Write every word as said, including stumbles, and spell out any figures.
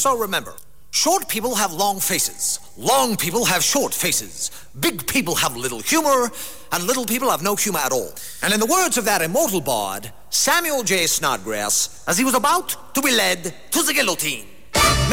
So remember, short people have long faces. Long people have short faces. Big people have little humor, and little people have no humor at all. And in the words of that immortal bard, Samuel J. Snodgrass, as he was about to be led to the guillotine,